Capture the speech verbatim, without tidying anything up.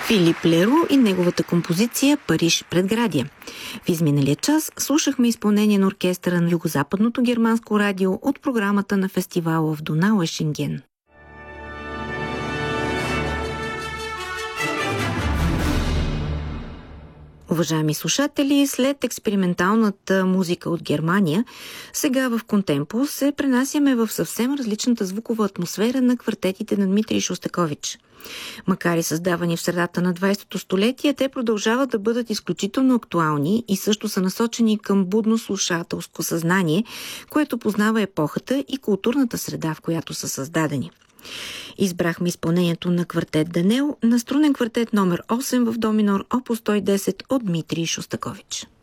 Филип Леро и неговата композиция «Париж предградие». В изминалия час слушахме изпълнение на оркестъра на Югозападното германско радио от програмата на фестивала в Донауе Шенген. Уважаеми слушатели, след експерименталната музика от Германия, сега в Контемпо се пренасяме в съвсем различната звукова атмосфера на квартетите на Дмитрий Шостакович. Макар и създавани в средата на двайсетото столетие, те продължават да бъдат изключително актуални и също са насочени към будно слушателско съзнание, което познава епохата и културната среда, в която са създадени. Избрахме изпълнението на квартет Данел на струнен квартет номер осем в до минор, опус сто и десет от Дмитрий Шостакович.